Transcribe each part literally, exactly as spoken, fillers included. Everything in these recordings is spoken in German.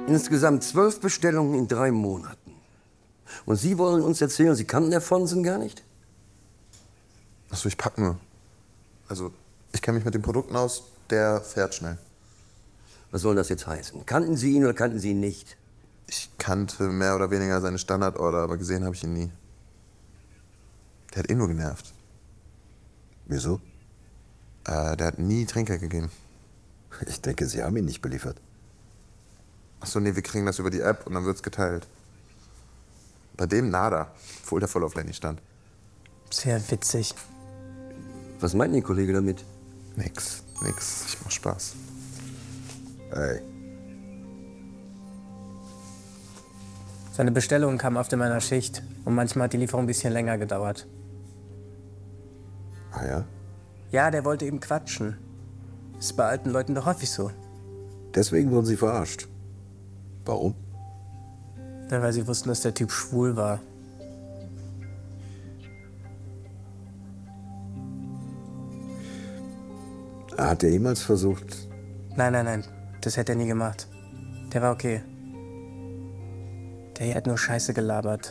Insgesamt zwölf Bestellungen in drei Monaten. Und Sie wollen uns erzählen, Sie kannten Herr Fonsen gar nicht? Achso, ich pack nur. Also, ich kenne mich mit den Produkten aus, der fährt schnell. Was soll das jetzt heißen? Kannten Sie ihn oder kannten Sie ihn nicht? Ich kannte mehr oder weniger seine Standardorder, aber gesehen habe ich ihn nie. Der hat eh nur genervt. Wieso? Äh, der hat nie Trinkgeld gegeben. Ich denke, Sie haben ihn nicht beliefert. Achso, nee, wir kriegen das über die App und dann wird's geteilt. Bei dem nada, obwohl der voll auf Lenny stand. Sehr witzig. Was meint Ihr Kollege damit? Nix, nix. Ich mach Spaß. Hey. Seine Bestellungen kamen oft in meiner Schicht und manchmal hat die Lieferung ein bisschen länger gedauert. Ah ja? Ja, der wollte eben quatschen. Ist bei alten Leuten doch häufig so. Deswegen wurden Sie verarscht. Warum? Ja, weil sie wussten, dass der Typ schwul war. Hat er jemals versucht? Nein, nein, nein. Das hätte er nie gemacht. Der war okay. Der hier hat nur Scheiße gelabert.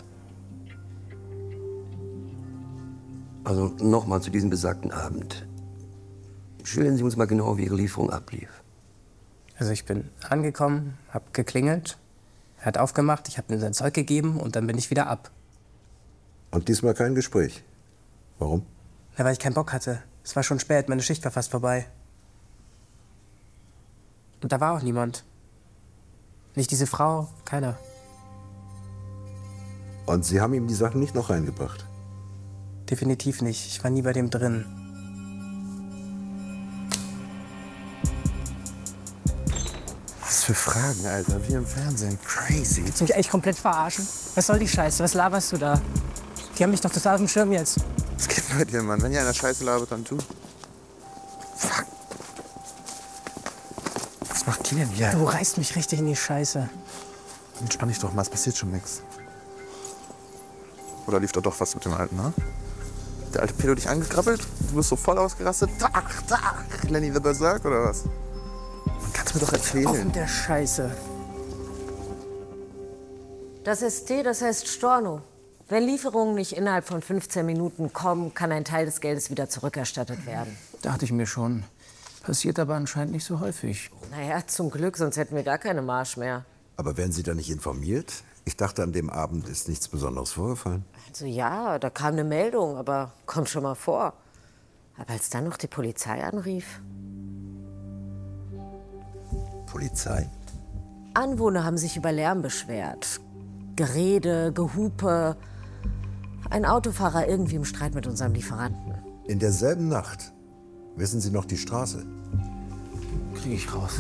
Also nochmal zu diesem besagten Abend. Schildern Sie uns mal genau, wie Ihre Lieferung ablief. Also ich bin angekommen, hab geklingelt, er hat aufgemacht, ich habe ihm sein Zeug gegeben und dann bin ich wieder ab. Und diesmal kein Gespräch. Warum? Ja, weil ich keinen Bock hatte. Es war schon spät, meine Schicht war fast vorbei. Und da war auch niemand. Nicht diese Frau, keiner. Und Sie haben ihm die Sachen nicht noch reingebracht? Definitiv nicht. Ich war nie bei dem drin. Was für Fragen, Alter, wie im Fernsehen. Crazy. Willst du mich echt komplett verarschen? Was soll die Scheiße? Was laberst du da? Die haben mich doch total auf dem Schirm jetzt. Was geht bei dir, Mann? Wenn hier einer Scheiße labert, dann tu. Fuck. Was macht die denn hier? Du reißt mich richtig in die Scheiße. Entspann dich doch mal, es passiert schon nichts. Oder lief da doch was mit dem Alten, ne? Der alte Pedo dich angekrabbelt? Du bist so voll ausgerastet? Tach, tach, Lenny the Berserk oder was? Man kann's mir doch erzählen. Auf mit der Scheiße. Das S T, das heißt Storno. Wenn Lieferungen nicht innerhalb von fünfzehn Minuten kommen, kann ein Teil des Geldes wieder zurückerstattet werden. Dachte ich mir schon. Passiert aber anscheinend nicht so häufig. Naja, zum Glück, sonst hätten wir gar keine Marsch mehr. Aber werden Sie da nicht informiert? Ich dachte, an dem Abend ist nichts Besonderes vorgefallen. Also ja, da kam eine Meldung, aber kommt schon mal vor. Aber als dann noch die Polizei anrief... Polizei? Anwohner haben sich über Lärm beschwert. Gerede, Gehupe. Ein Autofahrer irgendwie im Streit mit unserem Lieferanten. In derselben Nacht. Wissen Sie noch die Straße? Krieg ich raus.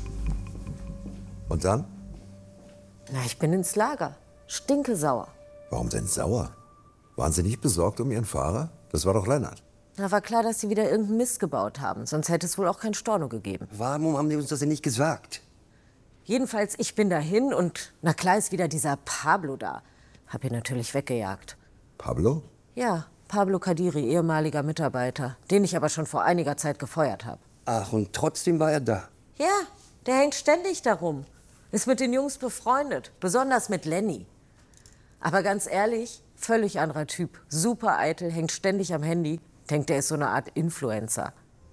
Und dann? Na, ich bin ins Lager. Stinkesauer. Warum denn sauer? Waren Sie nicht besorgt um Ihren Fahrer? Das war doch Lennart. Na, war klar, dass sie wieder irgendeinen Mist gebaut haben. Sonst hätte es wohl auch kein Storno gegeben. Warum haben Sie uns das denn nicht gesagt? Jedenfalls, ich bin dahin und na klar ist wieder dieser Pablo da. Hab ihn natürlich weggejagt. Pablo? Ja, Pablo Kadiri, ehemaliger Mitarbeiter, den ich aber schon vor einiger Zeit gefeuert habe. Ach, und trotzdem war er da. Ja, der hängt ständig darum. Ist mit den Jungs befreundet, besonders mit Lenny. Aber ganz ehrlich, völlig anderer Typ. Super eitel, hängt ständig am Handy. Denkt, er ist so eine Art Influencer.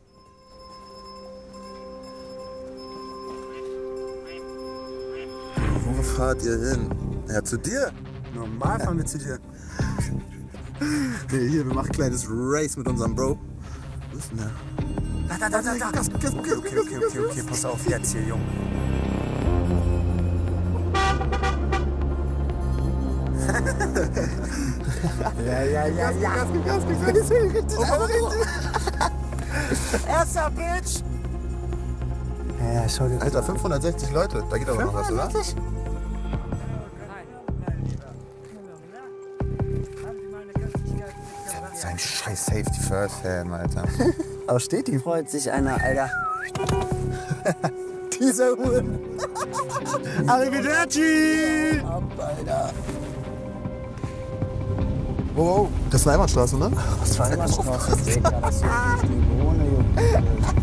Wo fahrt ihr hin? Ja, zu dir? Normal fahren wir zu dir. Nee, hier, wir machen ein kleines Race mit unserem Bro. Wo ist denn der? Da, da, da, da, da. Gas, Gas, Okay, okay, okay, okay, okay, pass auf jetzt hier, Junge. Ja, ja, ja, ja. Gas, Gas, Gas, Gas. Richtig, richtig. Erster Bitch! Ja, ja, schau dir. Alter, fünfhundertsechzig Leute. Da geht aber noch was, oder? Sein scheiß Safety First Helm, Alter. Aber steht die? Freut sich einer, Alter. Dieser Huren. Arrivederci! Alter. Wow, wow. Das ist eine Einbahnstraße, ne? Was war immer Straße? Das ist die Drohne, Junge.